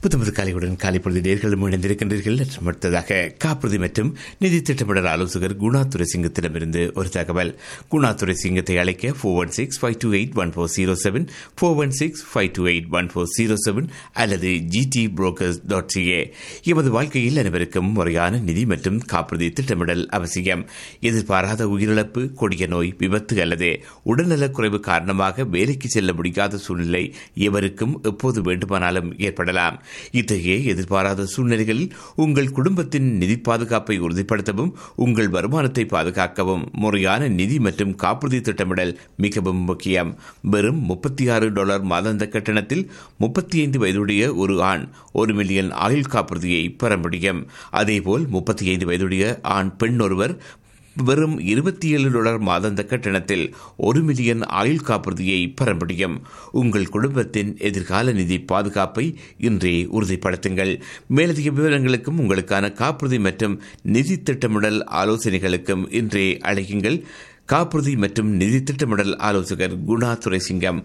புத்தமது காலையுடன் காலைப்பொழுது நேர்களும் இணைந்திருக்கின்றீர்கள். அடுத்ததாக காப்புறுதி மற்றும் நிதி திட்டமிடல் ஆலோசகர் குணா துரைசிங்கத்திடமிருந்து ஒரு தகவல். குணா துரைசிங்கத்தை அழைக்க 4165281407, 4165281407 அல்லது gtbrokers.ca. எமது வாழ்க்கையில் அனைவருக்கும் முறையான நிதி மற்றும் காப்புறுதி திட்டமிடல் அவசியம். எதிர்பாராத உயிரிழப்பு, கொடிய நோய், விபத்து அல்லது உடல்நலக் குறைவு காரணமாக வேலைக்கு செல்ல முடியாத சூழ்நிலை எவருக்கும் எப்போது வேண்டுமானாலும் ஏற்படலாம். இத்தகைய எதிர்பாராத சூழ்நிலைகளில் உங்கள் குடும்பத்தின் நிதி பாதுகாப்பை உறுதிப்படுத்தவும் உங்கள் வருமானத்தை பாதுகாக்கவும் முறையான நிதி மற்றும் காப்புறுதி திட்டமிடல் மிகவும் முக்கியம். வெறும் $36 மாதாந்த கட்டணத்தில் 35 வயதுடைய ஒரு ஆண் 1 மில்லியன் ஆயுள் காப்புறுதியை பெற முடியும். அதேபோல் 35 வயதுடைய ஆண் பெண் ஒருவர் வெறும் $27 மாதாந்த கட்டணத்தில் 1 மில்லியன் ஆயுள் காப்புறுதியை பெற முடியும். உங்கள் குடும்பத்தின் எதிர்கால நிதி பாதுகாப்பை இன்றே உறுதிப்படுத்துங்கள். மேலதிக விவரங்களுக்கும் உங்களுக்கான காப்புறுதி மற்றும் நிதி திட்டமிடல் ஆலோசனைகளுக்கும் இன்றே அழைக்குங்கள். காப்புறுதி மற்றும் நிதி திட்டமிடல் ஆலோசகர் குணா துரைசிங்கம்